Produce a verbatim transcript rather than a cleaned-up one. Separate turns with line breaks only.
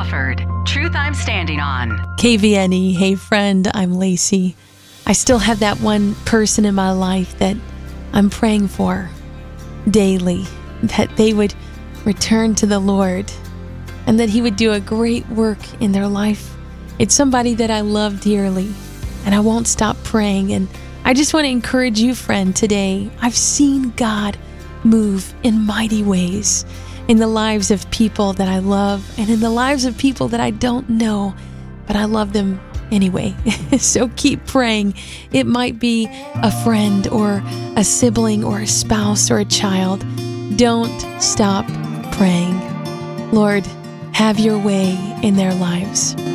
Crawford. Truth I'm standing on.
K V N E, hey friend, I'm Lacey. I still have that one person in my life that I'm praying for daily, that they would return to the Lord and that He would do a great work in their life. It's somebody that I love dearly, and I won't stop praying. And I just want to encourage you, friend, today. I've seen God move in mighty ways in the lives of people that I love and in the lives of people that I don't know, but I love them anyway. So keep praying. It might be a friend or a sibling or a spouse or a child. Don't stop praying. Lord, have your way in their lives.